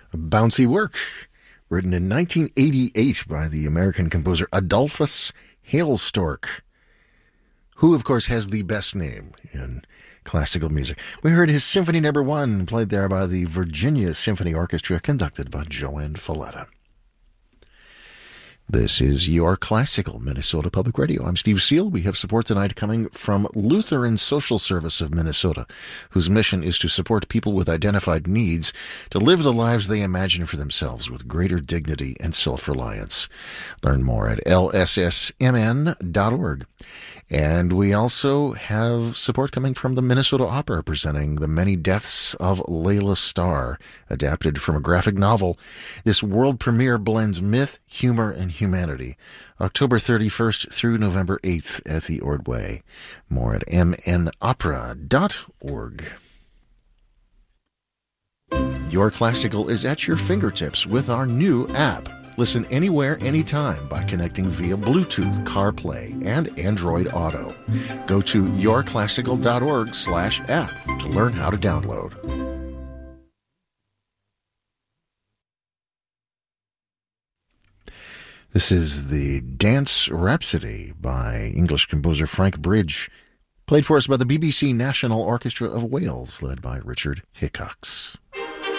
Bouncy Work, written in 1988 by the American composer Adolphus Hailstork, who, of course, has the best name in classical music. We heard his Symphony No. 1, played there by the Virginia Symphony Orchestra, conducted by Joanne Falletta. This is Your Classical, Minnesota Public Radio. I'm Steve Seal. We have support tonight coming from Lutheran Social Service of Minnesota, whose mission is to support people with identified needs to live the lives they imagine for themselves with greater dignity and self-reliance. Learn more at lssmn.org. And we also have support coming from the Minnesota Opera, presenting The Many Deaths of Layla Starr, adapted from a graphic novel. This world premiere blends myth, humor, and humanity. October 31st through November 8th at the Ordway. More at mnopera.org. Your Classical is at your fingertips with our new app. Listen anywhere, anytime by connecting via Bluetooth, CarPlay, and Android Auto. Go to yourclassical.org/app to learn how to download. This is the Dance Rhapsody by English composer Frank Bridge, played for us by the BBC National Orchestra of Wales, led by Richard Hickox.